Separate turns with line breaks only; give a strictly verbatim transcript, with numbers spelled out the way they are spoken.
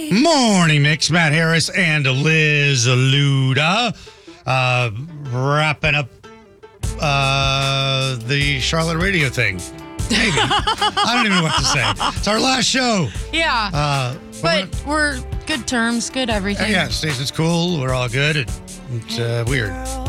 Morning Mix, Matt Harris and Liz Luda. Uh, wrapping up uh, the Charlotte radio thing. Maybe. I don't even know what to say. It's our last show.
Yeah.
Uh,
but we're good terms, good everything.
Yeah, station's cool. We're all good. It, it's uh, weird.